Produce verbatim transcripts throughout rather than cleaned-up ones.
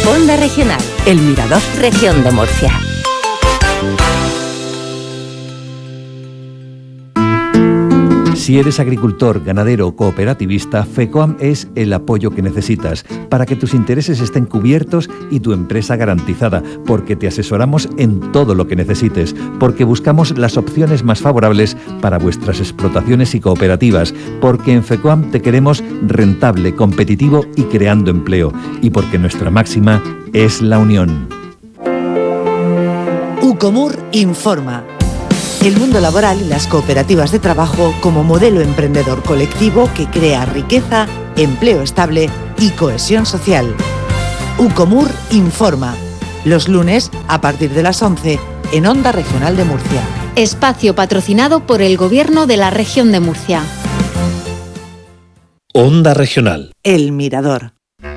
Onda Regional. El Mirador. Región de Murcia. Si eres agricultor, ganadero o cooperativista, FECOAM es el apoyo que necesitas para que tus intereses estén cubiertos y tu empresa garantizada, porque te asesoramos en todo lo que necesites, porque buscamos las opciones más favorables para vuestras explotaciones y cooperativas, porque en FECOAM te queremos rentable, competitivo y creando empleo, y porque nuestra máxima es la unión. Ucomur informa. El mundo laboral y las cooperativas de trabajo como modelo emprendedor colectivo que crea riqueza, empleo estable y cohesión social. Ucomur informa. Los lunes a partir de las once en Onda Regional de Murcia. Espacio patrocinado por el Gobierno de la Región de Murcia. Onda Regional. El Mirador.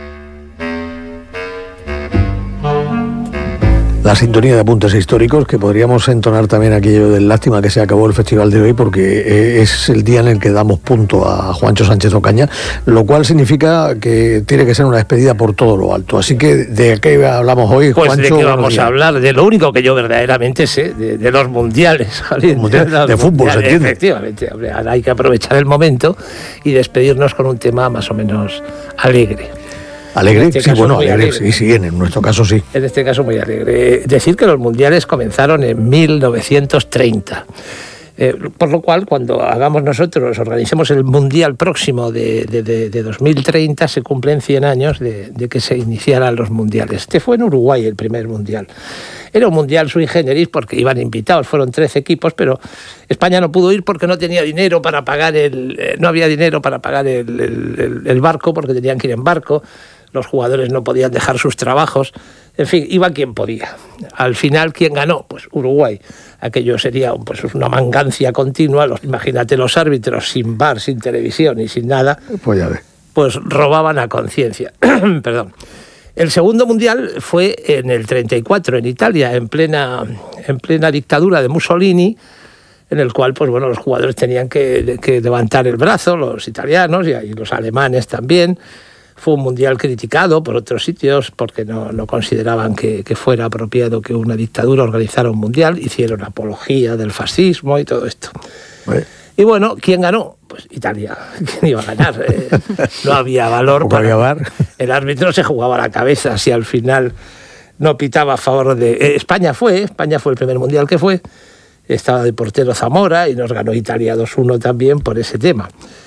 La sintonía de apuntes históricos, que podríamos entonar también aquello del lástima que se acabó el festival de hoy, porque es el día en el que damos punto a Juancho Sánchez Ocaña, lo cual significa que tiene que ser una despedida por todo lo alto. Así que, ¿de qué hablamos hoy, pues Juancho? Pues de qué vamos a hablar, de lo único que yo verdaderamente sé, de, de los mundiales, Javier, mundial, de, los de fútbol, mundiales, se entiende. Efectivamente, hombre, ahora hay que aprovechar el momento y despedirnos con un tema más o menos alegre. ¿Alegre? Este sí, bueno, alegre, alegre. sí, sí, en nuestro caso sí. En este caso muy alegre. Decir que los mundiales comenzaron en mil novecientos treinta. Eh, por lo cual, cuando hagamos nosotros, organicemos el mundial próximo de, de, de, de dos mil treinta, se cumplen cien años de, de que se iniciaran los mundiales. Este fue en Uruguay el primer mundial. Era un mundial sui generis porque iban invitados, fueron trece equipos, pero España no pudo ir porque no tenía dinero para pagar el, eh, no había dinero para pagar el, el, el, el barco, porque tenían que ir en barco. Los jugadores no podían dejar sus trabajos, en fin, iba quien podía. Al final, ¿quién ganó? Pues Uruguay. Aquello sería pues, una mangancia continua, los, imagínate los árbitros sin V A R, sin televisión y sin nada, pues, ya ves. Pues robaban a conciencia. Perdón. El segundo mundial fue en el treinta y cuatro, en Italia, en plena, en plena dictadura de Mussolini, en el cual pues, bueno, los jugadores tenían que, que levantar el brazo, los italianos y, y los alemanes también. Fue un mundial criticado por otros sitios porque no, no consideraban que, que fuera apropiado que una dictadura organizara un mundial. Hicieron apología del fascismo y todo esto. Bueno. Y bueno, ¿quién ganó? Pues Italia. ¿Quién iba a ganar? Eh, no había valor para... Había V A R. El árbitro se jugaba la cabeza si al final no pitaba a favor de... Eh, España fue, España fue el primer mundial que fue. Estaba de portero Zamora y nos ganó Italia dos uno también por ese tema.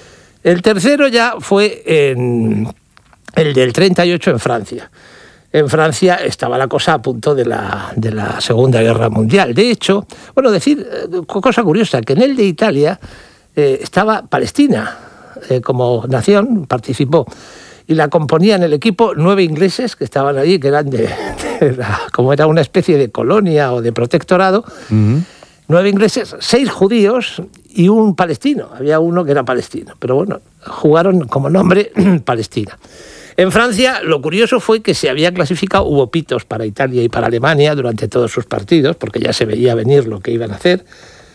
El tercero ya fue en... el del treinta y ocho en Francia. En Francia estaba la cosa a punto de la, de la Segunda Guerra Mundial. De hecho, bueno, decir, cosa curiosa, que en el de Italia eh, estaba Palestina eh, como nación, participó. Y la componían el equipo nueve ingleses que estaban allí, que eran de, de la, como era una especie de colonia o de protectorado, uh-huh. Nueve ingleses, seis judíos y un palestino. Había uno que era palestino, pero bueno, jugaron como nombre Palestina. En Francia, lo curioso fue que se había clasificado, hubo pitos para Italia y para Alemania durante todos sus partidos, porque ya se veía venir lo que iban a hacer,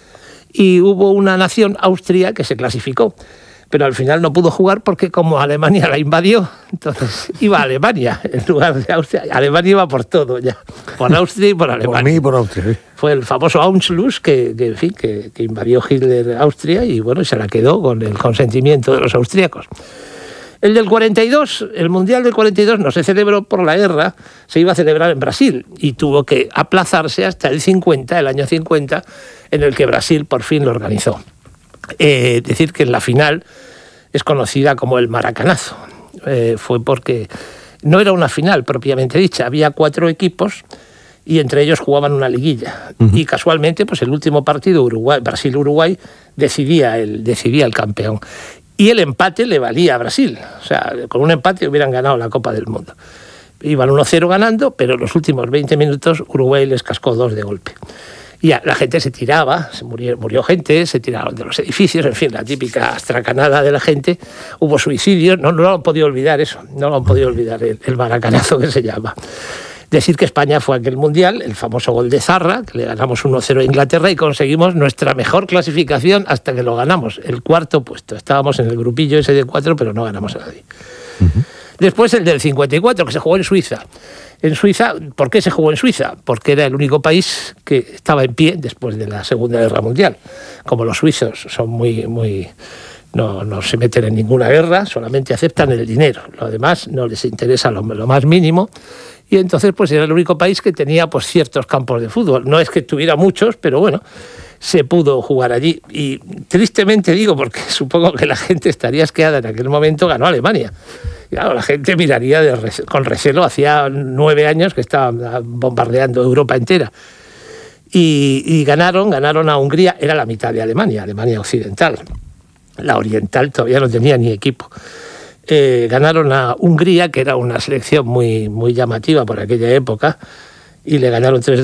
y hubo una nación, Austria, que se clasificó, pero al final no pudo jugar porque como Alemania la invadió, entonces iba a Alemania en lugar de Austria. Alemania iba por todo ya, por Austria y por Alemania. Por mí y por Austria, sí. Fue el famoso Anschluss que, que, en fin, que, que invadió Hitler Austria y bueno, se la quedó con el consentimiento de los austríacos. El del cuarenta y dos, el Mundial del cuarenta y dos no se celebró por la guerra, se iba a celebrar en Brasil y tuvo que aplazarse hasta el cincuenta, el año cincuenta, en el que Brasil por fin lo organizó. Eh, decir que en la final es conocida como el Maracanazo. Eh, fue porque no era una final propiamente dicha, había cuatro equipos y entre ellos jugaban una liguilla. Uh-huh. Y casualmente, pues el último partido, Uruguay, Brasil-Uruguay, decidía el, decidía el campeón. Y el empate le valía a Brasil. O sea, con un empate hubieran ganado la Copa del Mundo. Iban uno cero ganando, pero en los últimos veinte minutos Uruguay les cascó dos de golpe. Y la gente se tiraba, se murió, murió gente, se tiraron de los edificios, en fin, la típica astracanada de la gente. Hubo suicidios, no, no lo han podido olvidar eso, no lo han podido olvidar el, el maracanazo que se llama. Decir que España fue aquel mundial, el famoso gol de Zarra, que le ganamos uno cero a Inglaterra y conseguimos nuestra mejor clasificación hasta que lo ganamos, el cuarto puesto. Estábamos en el grupillo ese de cuatro, pero no ganamos a nadie. Uh-huh. Después el del cincuenta y cuatro, que se jugó en Suiza. En Suiza, ¿por qué se jugó en Suiza? Porque era el único país que estaba en pie después de la Segunda Guerra Mundial. Como los suizos son muy, muy, no, no se meten en ninguna guerra, solamente aceptan el dinero. Lo demás no les interesa lo, lo más mínimo. Y entonces pues era el único país que tenía pues ciertos campos de fútbol. No es que tuviera muchos, pero bueno, se pudo jugar allí. Y tristemente digo, porque supongo que la gente estaría asqueada en aquel momento, ganó Alemania. Claro, la gente miraría de res- con recelo, hacía nueve años que estaban bombardeando Europa entera. Y, y ganaron, ganaron a Hungría, era la mitad de Alemania, Alemania occidental. La oriental todavía no tenía ni equipo. Eh, ganaron a Hungría, que era una selección muy, muy llamativa por aquella época, y le ganaron tres